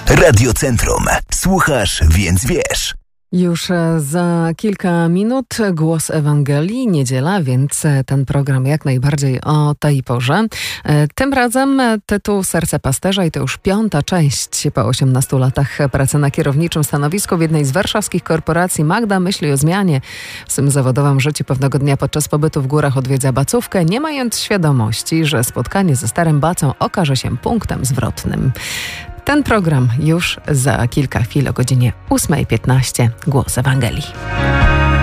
Radiocentrum. Słuchasz, więc wiesz. Już za kilka minut Głos Ewangelii, niedziela, więc ten program jak najbardziej o tej porze. Tym razem tytuł Serce Pasterza i to już 5. część po 18 latach pracy na kierowniczym stanowisku w jednej z warszawskich korporacji. Magda myśli o zmianie w swym zawodowym życiu. Pewnego dnia podczas pobytu w górach odwiedza bacówkę, nie mając świadomości, że spotkanie ze starym bacą okaże się punktem zwrotnym. Ten program już za kilka chwil o godzinie 8:15. Głos Ewangelii.